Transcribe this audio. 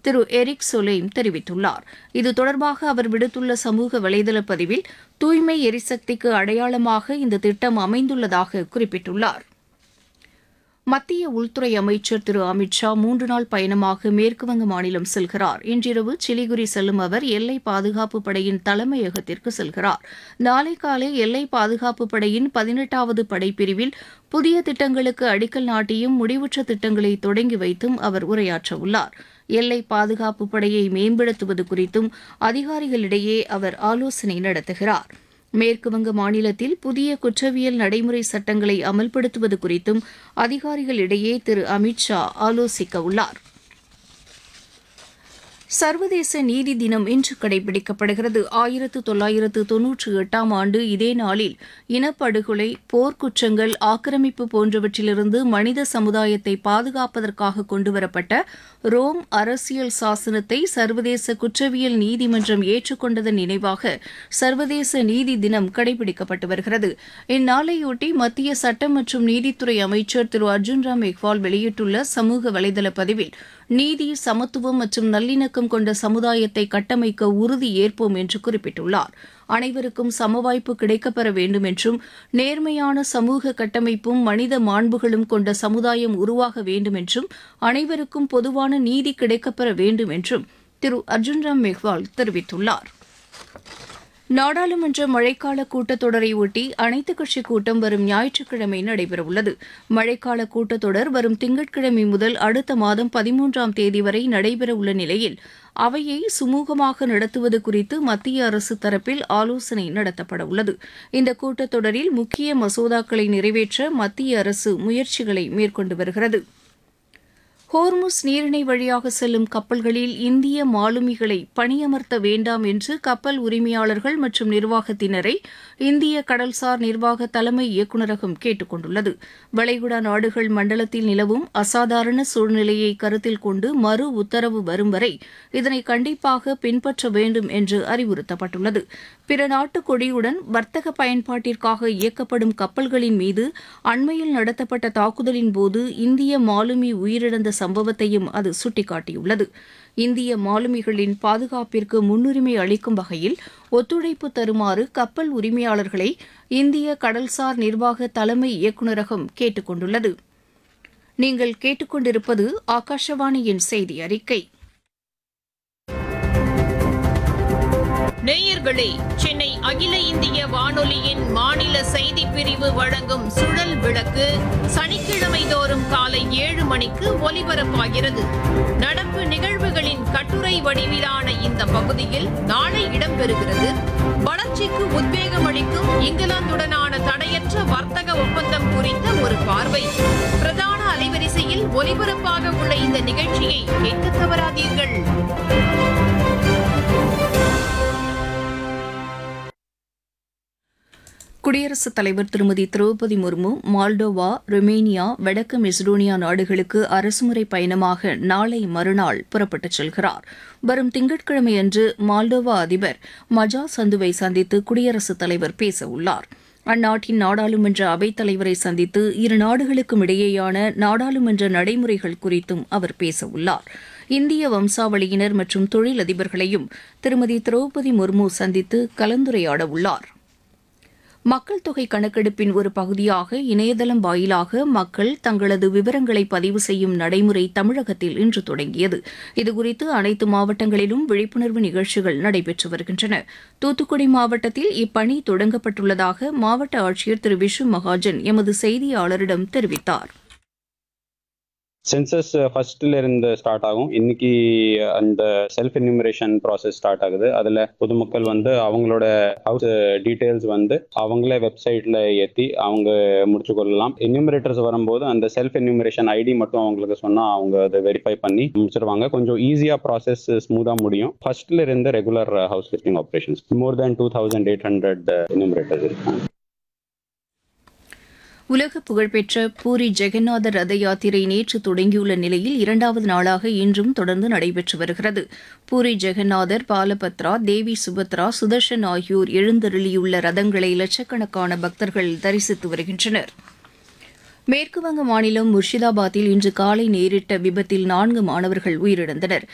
திரு Eric சொலேம் தெரிவித்துள்ளார். இது தொடர்பாக அவர் விடுத்துள்ள சமூக வலைதள பதிவில் தூய்மை எரிசக்திக்கு அடையாளமாக இந்த திட்டம் அமைந்துள்ளதாக குறிப்பிட்டுள்ளார். மத்திய உள்துறை அமைச்சர் திரு அமித் ஷா 3 நாள் பயணமாக மேற்குவங்க மாநிலம் செல்கிறார். இன்றிரவு சிலிகுரி செல்லும் அவர் எல்லை பாதுகாப்பு படையின் தலைமையகத்திற்கு செல்கிறார். நாளை காலை எல்லை பாதுகாப்பு படையின் 18வது படைப்பிரிவில் புதிய திட்டங்களுக்கு அடிக்கல் நாட்டியும் முடிவுற்ற திட்டங்களை தொடங்கி வைத்தும் அவர் உரையாற்றவுள்ளார். எல்லை பாதுகாப்பு படையை மேம்படுத்துவது குறித்தும் அதிகாரிகளிடையே அவர் ஆலோசனை நடத்துகிறார். மேற்குவங்க மாநிலத்தில் புதிய குற்றவியல் நடைமுறை சட்டங்களை அமல்படுத்துவது குறித்தும் அதிகாரிகளிடையே திரு அமித் ஷா ஆலோசிக்கவுள்ளார். சர்வதேச நீதி தினம் இன்று கடைபிடிக்கப்படுகிறது. 1998ஆம் ஆண்டு இதே நாளில் இனப்படுகொலை, போர்க்குற்றங்கள், ஆக்கிரமிப்பு போன்றவற்றிலிருந்து மனித சமுதாயத்தை பாதுகாப்பதற்காக கொண்டுவரப்பட்ட ரோம் அரசியல் சாசனத்தை சர்வதேச குற்றவியல் நீதிமன்றம் ஏற்றுக்கொண்டதன் நினைவாக சர்வதேச நீதி தினம் கடைபிடிக்கப்பட்டு வருகிறது. இந்நாளையொட்டி மத்திய சட்டம் மற்றும் நீதித்துறை அமைச்சர் திரு அர்ஜுன் ராம் மெக்வால் வெளியிட்டுள்ள சமூக வலைதள பதிவில் நீதி, சமத்துவம் மற்றும் நல்லிணக்கம் கொண்ட சமுதாயத்தை கட்டமைக்க உறுதி ஏற்போம் என்று குறிப்பிட்டுள்ளார். அனைவருக்கும் சமவாய்ப்பு கிடைக்கப்பெற வேண்டும் என்றும் நேர்மையான சமூக கட்டமைப்பும் மனித மாண்புகளும் கொண்ட சமுதாயம் உருவாக வேண்டும் என்றும் அனைவருக்கும் பொதுவான நீதி கிடைக்கப்பெற வேண்டும் என்றும் திரு அர்ஜுன் ராம் மெக்வால் தெரிவித்துள்ளார். நாடாளுமன்ற மழைக்கால கூட்டத்தொடரை ஒட்டி அனைத்துக் கட்சிக் கூட்டம் வரும் ஞாயிற்றுக்கிழமை நடைபெறவுள்ளது. மழைக்கால கூட்டத்தொடர் வரும் திங்கட்கிழமை முதல் அடுத்த மாதம் 13ஆம் தேதி வரை நடைபெறவுள்ள நிலையில் அவையை சுமூகமாக நடத்துவது குறித்து மத்திய அரசு தரப்பில் ஆலோசனை நடத்தப்படவுள்ளது. இந்த கூட்டத்தொடரில் முக்கிய மசோதாக்களை நிறைவேற்ற மத்திய அரசு முயற்சிகளை மேற்கொண்டு வருகிறது. ஹோர்முஸ் நீரிணை வழியாக செல்லும் கப்பல்களில் இந்திய மாலுமிகளை பணியமர்த்த வேண்டாம் என்று கப்பல் உரிமையாளர்கள் மற்றும் நிர்வாகத்தினரை இந்திய கடல்சார் நிர்வாக தலைமை இயக்குநரகம் கேட்டுக் கொண்டுள்ளது. வளைகுடா நாடுகள் மண்டலத்தில் நிலவும் அசாதாரண சூழ்நிலையை கருத்தில் கொண்டு மறு உத்தரவு வரும் வரை இதனை கண்டிப்பாக பின்பற்ற வேண்டும் என்று அறிவுறுத்தப்பட்டுள்ளது. பிற நாட்டு கொடியுடன் வர்த்தக பயன்பாட்டிற்காக இயக்கப்படும் கப்பல்களின் மீது அண்மையில் நடத்தப்பட்ட தாக்குதலின் போது இந்திய மாலுமி உயிரிழந்த சம்பவத்தையும் அது சுட்டிக்காட்டியுள்ளது. இந்திய மாலுமிகளின் பாதுகாப்பிற்கு முன்னுரிமை அளிக்கும் வகையில் ஒத்துழைப்பு தருமாறு கப்பல் உரிமையாளர்களை இந்திய கடல்சார் நிர்வாக தலைமை இயக்குநரகம் கேட்டுக் கொண்டுள்ளது. நீங்கள் கேட்டுக்கொண்டிருப்பது ஆகாஷவாணியின் செய்தி அறிக்கை. நேயர்களே, சென்னை அகில இந்திய வானொலியின் மாநில செய்திப் பிரிவு வழங்கும் சுழல் விளக்கு சனிக்கிழமை தோறும் காலை 7 மணிக்கு ஒலிபரப்பாகிறது. நடப்பு நிகழ்வுகளின் கட்டுரை வடிவிலான இந்த பகுதியில் நாளை இடம்பெறுகிறது. வளர்ச்சிக்கு உத்வேகம் அளிக்கும் இங்கிலாந்துடனான தடையற்ற வர்த்தக ஒப்பந்தம் குறித்த ஒரு பார்வை. பிரதான அலைவரிசையில் ஒலிபரப்பாக உள்ள இந்த நிகழ்ச்சியை கேட்க தவறாதீர்கள். குடியரசுத் தலைவர் திருமதி திரௌபதி முர்மு மால்டோவா, ரொமேனியா, வடக்கு மெசடோனியா நாடுகளுக்கு அரசுமுறை பயணமாக நாளை மறுநாள் புறப்பட்டுச் செல்கிறார். வரும் திங்கட்கிழமையன்று மால்டோவா அதிபர் மஜா சந்துவை சந்தித்து குடியரசுத் தலைவர் பேசவுள்ளார். அந்நாட்டின் நாடாளுமன்ற அவைத்தலைவரை சந்தித்து இரு நாடுகளுக்கும் இடையேயான நாடாளுமன்ற நடைமுறைகள் குறித்தும் அவர் பேசவுள்ளார். இந்திய வம்சாவளியினர் மற்றும் தொழிலதிபர்களையும் திருமதி திரௌபதி முர்மு சந்தித்து கலந்துரையாட உள்ளார். மக்கள் தொகை கணக்கெடுப்பின் ஒரு பகுதியாக இணையதளம் வாயிலாக மக்கள் தங்களது விவரங்களை பதிவு செய்யும் நடைமுறை தமிழகத்தில் இன்று தொடங்கியது. இதுகுறித்து அனைத்து மாவட்டங்களிலும் விழிப்புணர்வு நிகழ்ச்சிகள் நடைபெற்று வருகின்றன. தூத்துக்குடி மாவட்டத்தில் இப்பணி தொடங்கப்பட்டுள்ளதாக மாவட்ட ஆட்சியர் திரு விஷு மகாஜன் எமது செய்தியாளரிடம் தெரிவித்தார். சென்சஸ் ஃபர்ஸ்ட்ல இருந்து ஸ்டார்ட் ஆகும். இன்னைக்கு அந்த செல்ஃப் என்யூமரேஷன் ப்ராசஸ் ஸ்டார்ட் ஆகுது. அதுல பொதுமக்கள் அவங்களோட ஹவுஸ் டீடைல்ஸ் அவங்களே வெப்சைட்ல ஏற்றி அவங்க முடிச்சு கொள்ளலாம். என்யூமரேட்டர்ஸ் வரும்போது அந்த செல்ஃப் என்யூமரேஷன் ஐடி மட்டும் அவங்களுக்கு சொன்னா அவங்க அதை வெரிஃபை பண்ணி முடிச்சிருவாங்க. கொஞ்சம் ஈஸியா ப்ராசஸ் ஸ்மூதா முடியும். ஃபர்ஸ்ட்ல இருந்து ரெகுலர் ஹவுஸ் லிஸ்டிங் ஆபரேஷன்ஸ் மோர் தேன் 2800 என்யூமரேட்டர்ஸ் இருக்காங்க. உலக புகழ்பெற்ற பூரி ஜெகநாதர் ரத யாத்திரை நேற்று தொடங்கியுள்ள நிலையில் 2வது நாளாக இன்றும் தொடர்ந்து நடைபெற்று வருகிறது. பூரி ஜெகநாதர், பாலபத்ரா, தேவி சுபத்ரா, சுதர்ஷன் ஆகியோர் எழுந்தருளியுள்ள ரதங்களை லட்சக்கணக்கான பக்தர்கள் தரிசித்து வருகின்றனர். மேற்குவங்க மாநிலம் முர்ஷிதாபாத்தில் இன்று காலை நேரிட்ட விபத்தில் 4 மாணவர்கள் உயிரிழந்தனர்.